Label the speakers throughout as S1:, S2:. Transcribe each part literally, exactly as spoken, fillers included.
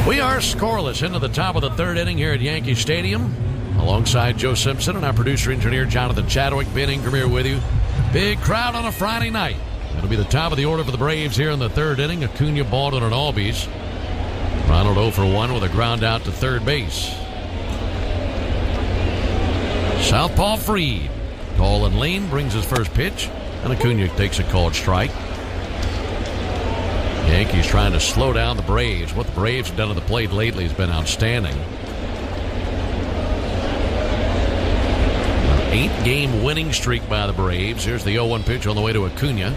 S1: We are scoreless into the top of the third inning here at Yankee Stadium. Alongside Joe Simpson and our producer-engineer Jonathan Chadwick, Ben Ingram here with you. Big crowd on a Friday night. It'll be the top of the order for the Braves here in the third inning. Acuna, Baldwin, and Albies. Ronald oh for one with a ground out to third base. Southpaw Fried. Tall and lean, brings his first pitch, and Acuna takes a called strike. Yankees trying to slow down the Braves. What the Braves have done at the plate lately has been outstanding. An eight-game winning streak by the Braves. Here's the oh one pitch on the way to Acuna.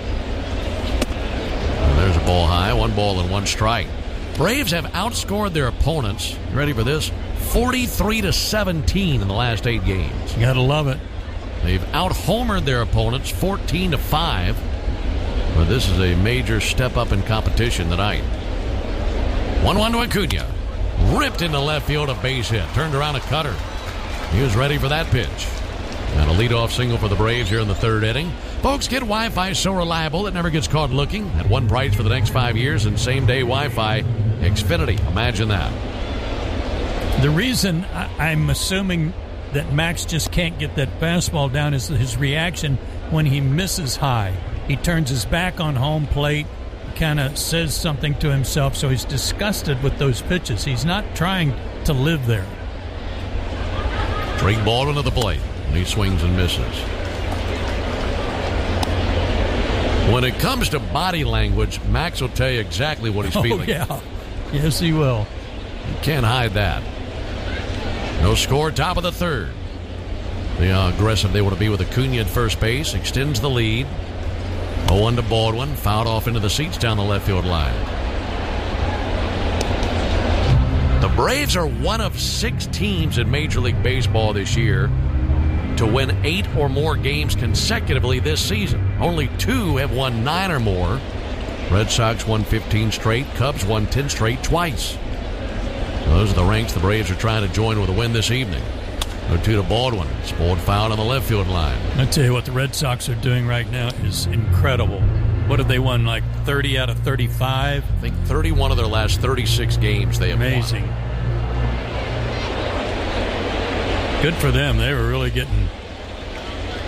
S1: And there's a ball high, one ball and one strike. Braves have outscored their opponents, ready for this, forty-three to seventeen in the last eight games.
S2: You gotta love it.
S1: They've out-homered their opponents fourteen to five. But this is a major step up in competition tonight. one one to Acuna. Ripped into left field, a base hit. Turned around a cutter. He was ready for that pitch. And a leadoff single for the Braves here in the third inning. Folks, get Wi-Fi so reliable it never gets caught looking. At one price for the next five years and same-day Wi-Fi. Xfinity. Imagine that.
S2: The reason I- I'm assuming that Max just can't get that fastball down is his reaction when he misses high. He turns his back on home plate, kind of says something to himself, so he's disgusted with those pitches. He's not trying to live there.
S1: Drake Baldwin to the plate, and he swings and misses. When it comes to body language, Max will tell you exactly what he's
S2: oh,
S1: feeling.
S2: Yeah. Yes, he will.
S1: You can't hide that. No score, top of the third. The uh, aggressive they want to be with Acuna at first base. Extends the lead. oh one to Baldwin. Fouled off into the seats down the left field line. The Braves are one of six teams in Major League Baseball this year to win eight or more games consecutively this season. Only two have won nine or more. Red Sox won fifteen straight. Cubs won ten straight twice. Those are the ranks the Braves are trying to join with a win this evening. oh two to Baldwin. Spoiled foul on the left field line.
S2: I tell you what, the Red Sox are doing right now is incredible. What have they won, like thirty out of thirty-five?
S1: I think thirty-one of their last thirty-six games they have
S2: Amazing.
S1: won.
S2: Good for them. They were really getting